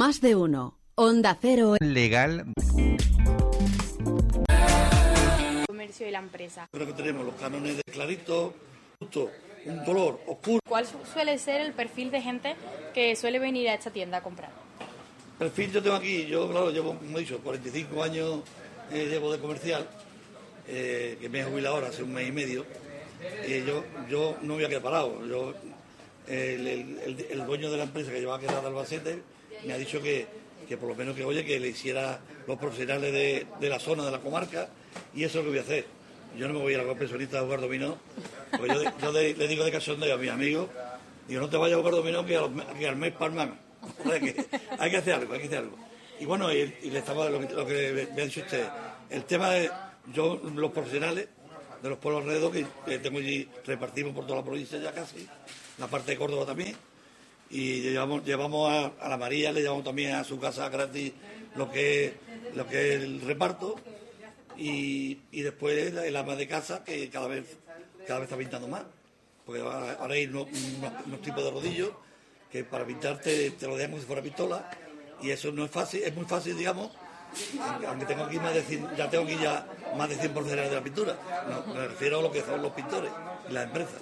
Más de uno. Onda Cero. Legal. Comercio y la empresa. Creo que tenemos los cánones de clarito, justo, un color oscuro. ¿Cuál suele ser el perfil de gente que suele venir a esta tienda a comprar? Perfil yo tengo aquí, yo claro, llevo, como he dicho, 45 años llevo de comercial, que me he jubilado ahora hace un mes y medio. Yo no me voy a quedar parado. El dueño de la empresa que llevaba a quedar de Albacete me ha dicho que por lo menos que le hiciera los profesionales de la zona, de la comarca, y eso es lo que voy a hacer. Yo no me voy a ir a la pensionista a jugar dominó, porque yo le digo de cachondeo a mis amigos, digo, no te vayas a jugar dominó que al mes palman. Hay que hacer algo, Y bueno, y le estaba lo que me ha dicho usted, el tema de los profesionales de los pueblos alrededor, que tengo allí, repartimos por toda la provincia ya casi, la parte de Córdoba también, y llevamos a la María, le llevamos también a su casa gratis lo que es el reparto, y después el ama de casa, que cada vez está pintando más, porque ahora hay unos tipos de rodillos que para pintarte te lo dejan como si fuera pistola, y eso no es fácil, es muy fácil, digamos, aunque tengo aquí más de 100 profesionales de la pintura. No, me refiero a lo que son los pintores y las empresas.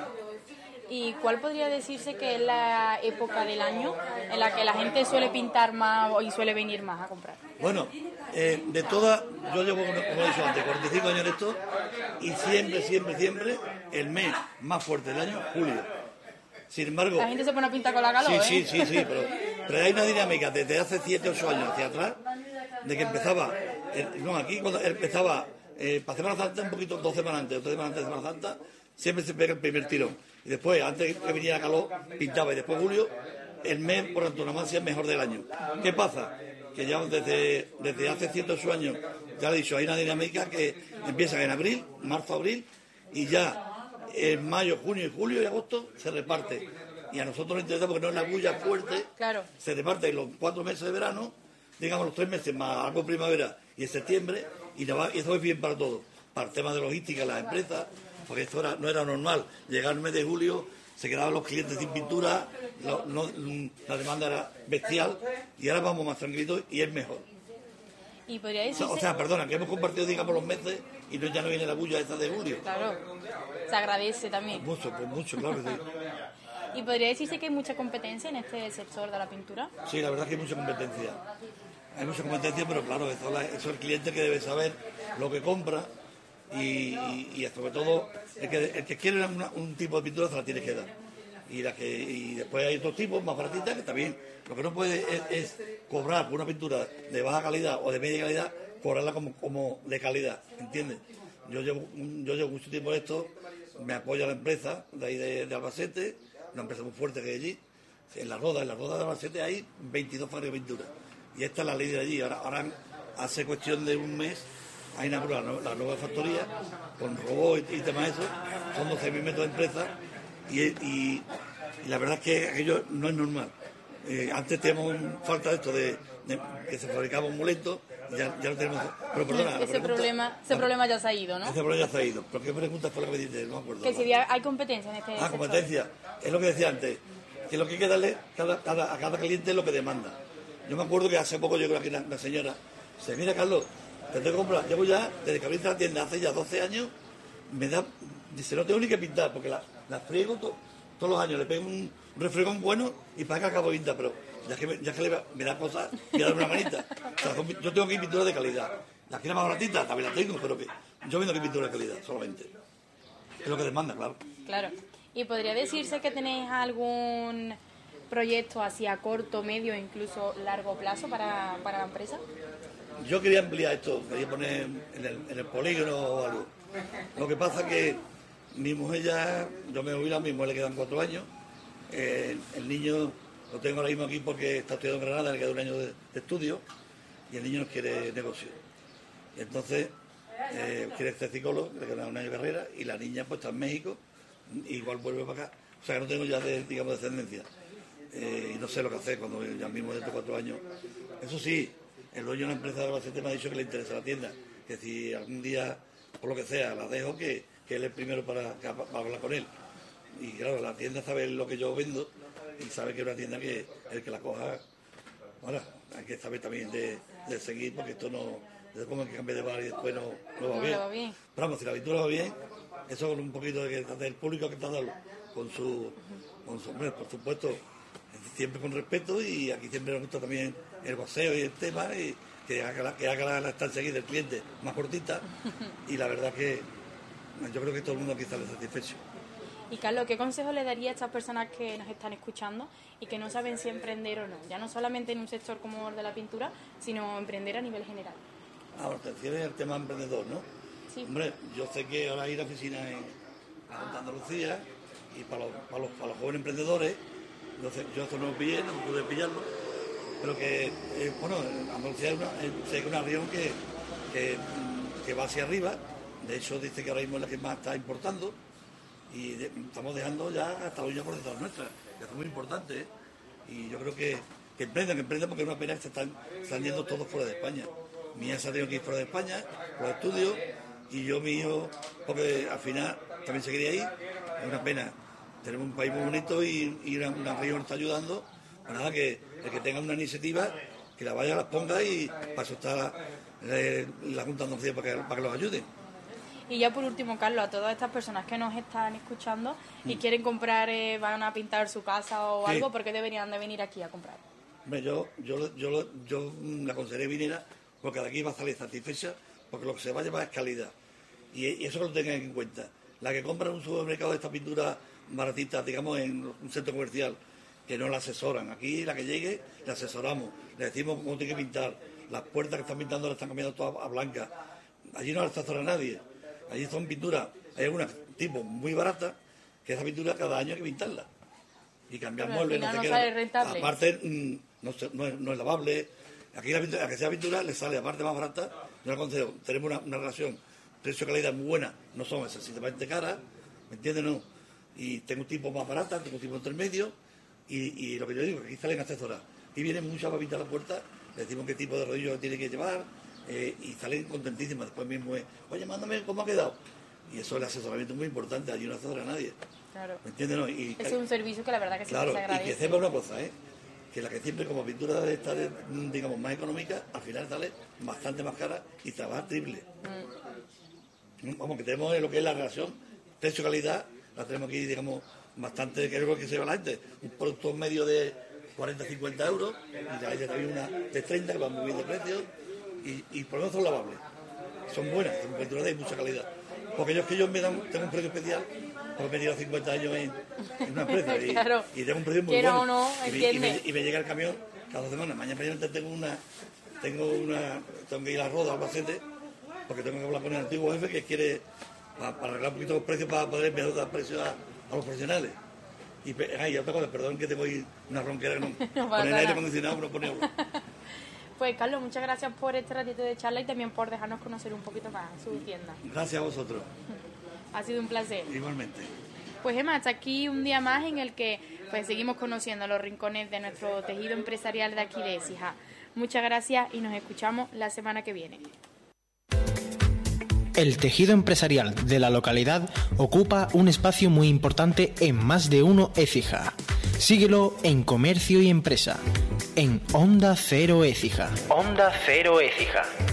¿Y cuál podría decirse que es la época del año en la que la gente suele pintar más y suele venir más a comprar? Bueno, de todas, yo llevo, como he dicho antes, 45 años en esto, y siempre, el mes más fuerte del año, julio. Sin embargo... La gente se pone a pintar con la calor, Sí, pero hay una dinámica desde hace 7 o 8 años hacia atrás, de que empezaba, aquí cuando empezaba, para Semana Santa, un poquito, 2 semanas antes, 3 semanas antes de Semana Santa, siempre se pega el primer tirón. Y después, antes que viniera calor, pintaba, y después julio, el mes por antonomasia es mejor del año. ¿Qué pasa? Que ya desde hace 108 años, ya le he dicho, hay una dinámica que empieza en abril, marzo, abril, y ya en mayo, junio, julio y agosto se reparte. Y a nosotros nos interesa porque no es la bulla fuerte, claro. Se reparte en los 4 meses de verano, digamos los 3 meses más algo primavera y en septiembre, y eso es bien para todos, para el tema de logística, las empresas, porque esto no era normal. Llegar el mes de julio, se quedaban los clientes sin pintura, la demanda era bestial, y ahora vamos más tranquilitos y es mejor. Y podría decirse... O sea, perdona, que hemos compartido, digamos, los meses y ya no viene la bulla esta de julio. Claro, se agradece también. Pues mucho, claro que sí. ¿Y podría decirse que hay mucha competencia en este sector de la pintura? Sí, la verdad es que hay mucha competencia. Hay mucha competencia, pero claro, eso es el cliente que debe saber lo que compra y sobre todo el que quiere un tipo de pintura se la tiene que dar. Y después hay otros tipos más baratitas que también lo que no puede es cobrar por una pintura de baja calidad o de media calidad, cobrarla como de calidad, ¿entiendes? Yo llevo mucho tiempo en esto, me apoya la empresa de ahí de Albacete, una empresa muy fuerte que hay allí. En la roda de Albacete hay 22 fábricas de pintura, y esta es la ley de allí. Ahora hace cuestión de un mes ha inaugurado la nueva factoría con robots y temas eso, son 12.000 metros de empresa, y la verdad es que aquello no es normal. Antes teníamos falta de esto de que se fabricaba un boleto, ya no tenemos. Pero perdona, ese problema ya se ha ido, ¿no? Ese problema ya se ha ido. ¿Pero qué pregunta fue la que me diste? No me acuerdo. Que si hay competencia en este sector. Competencia. Es lo que decía antes, que lo que hay que darle a cada cliente es lo que demanda. Yo me acuerdo que hace poco yo creo que una señora dice, mira Carlos, te tengo que comprar, llevo ya, desde que abrí la tienda hace ya 12 años, dice, no tengo ni que pintar, porque la friego todos los años, le pego un refregón bueno y para que acabo de pintar, pero ya que me da cosas, voy a dar una manita. O sea, yo tengo aquí pintura de calidad. La quiero más baratita, también la tengo, pero que yo vendo aquí pintura de calidad solamente. Es lo que demanda, claro. Claro. ¿Y podría decirse que tenéis algún proyecto hacia corto, medio e incluso largo plazo para la empresa? Yo quería ampliar esto, quería poner en el polígono o algo. Lo que pasa que mi mujer yo me voy a mi mujer le quedan 4 años. El niño lo tengo ahora mismo aquí porque está estudiando en Granada, le queda un año de estudio, y el niño no quiere negocio. Y entonces quiere ser psicólogo, le queda un año de carrera, y la niña pues está en México, igual vuelve para acá. O sea que no tengo ya descendencia. Y no sé lo que hacer cuando ya mismo de estos 4 años. Eso sí, el dueño de una empresa de Albacete me ha dicho que le interesa la tienda, que si algún día, por lo que sea, la dejo, que él es el primero para hablar con él. Y claro, la tienda sabe lo que yo vendo y sabe que es una tienda que el que la coja Ahora, hay que saber también de seguir, porque esto no, desde como que cambie de bar y después no va bien. Pero vamos, si la aventura va bien, eso con un poquito del público que está dando, con su hombre, por supuesto, siempre con respeto, y aquí siempre nos gusta también el paseo y el tema, y que haga la estancia aquí del cliente más cortita, y la verdad que yo creo que todo el mundo aquí sale satisfecho. Y Carlos, ¿qué consejo le daría a estas personas que nos están escuchando y que no saben si emprender o no? Ya no solamente en un sector como el de la pintura, sino emprender a nivel general. Ahora, te refieres al tema emprendedor, ¿no? Sí. Hombre, yo sé que ahora hay una oficina en Andalucía, y para los jóvenes emprendedores, yo esto no lo pillé, no pude pillarlo, pero que, Andalucía es una región que va hacia arriba. De hecho, dice que ahora mismo es la que más está importando, y estamos dejando ya hasta hoy ya por detrás nuestra, que es muy importante, ¿eh? Y yo creo que emprendan, porque es una pena que se están yendo todos fuera de España. Mi hija se ha tenido que ir fuera de España, por estudios, y yo, mi hijo, porque al final también se quería ir. Es una pena. Tenemos un país muy bonito y una región está ayudando. Pues nada, que el que tenga una iniciativa, que la vaya, las ponga, y para eso está la Junta de Andalucía para que los ayude. Y ya por último, Carlos, a todas estas personas que nos están escuchando y quieren comprar, van a pintar su casa o algo, ¿por qué deberían de venir aquí a comprar? Hombre, yo la aconsejaré viniera, porque de aquí va a salir satisfecha, porque lo que se va a llevar es calidad. Y eso que lo tengan en cuenta. La que compra en un supermercado de esta pintura baratita, digamos, en un centro comercial, que no la asesoran. Aquí, la que llegue, la asesoramos. Le decimos cómo tiene que pintar. Las puertas que están pintando las están cambiando todas a blancas. Allí no la asesora nadie. Allí son pinturas, hay algunas tipo muy baratas, que esa pintura cada año hay que pintarla. Y cambiar muebles, no sé qué. Aparte, no es lavable. Aquí a que sea pintura le sale, aparte más barata. Yo le aconsejo, tenemos una relación precio-calidad muy buena, no son excesivamente caras, ¿me entiendes? No. Y tengo un tipo más barata, tengo un tipo intermedio, y lo que yo digo, que aquí salen asesoras. Y vienen muchas para pintar la puerta, le decimos qué tipo de rodillo tiene que llevar, y salen contentísimas. Después mismo es, oye, mándame cómo ha quedado. Y eso es el asesoramiento muy importante, allí no asesora a nadie. Claro. ¿Me entiendes? No? Ese es un servicio que la verdad que siempre se agradece. Y que sepa una cosa, que la que siempre como pintura debe estar, digamos, más económica, al final sale bastante más cara y trabaja triple. Vamos, que tenemos lo que es la relación precio-calidad, la tenemos aquí, digamos, bastante, que es lo que se lleva la gente. Un producto medio de 40-50 euros, y ya hay también una de 30 que van muy bien de precio, y por lo menos son lavables. Son buenas, son pinturas de mucha calidad. Porque yo tengo un precio especial, porque me he tirado 50 años en una empresa, claro. Y tengo un precio muy Quiero bueno. O no, y me llega el camión cada 2 semanas. Mañana tengo que ir a Roda, al Albacete, porque tengo que hablar con el antiguo jefe que quiere, para arreglar un poquito los precios, para poder empezar a dar precios a los profesionales. Y otra cosa, perdón que tengo ahí una ronquera que no con el aire acondicionado no pone agua. Pues Carlos, muchas gracias por este ratito de charla y también por dejarnos conocer un poquito más su tienda. Gracias a vosotros. Ha sido un placer. Igualmente. Pues Emma, hasta aquí un día más en el que pues seguimos conociendo los rincones de nuestro tejido empresarial de aquí de Écija. Muchas gracias y nos escuchamos la semana que viene. El tejido empresarial de la localidad ocupa un espacio muy importante en Más de Uno Écija. Síguelo en Comercio y Empresa, en Onda Cero Écija. Onda Cero Écija.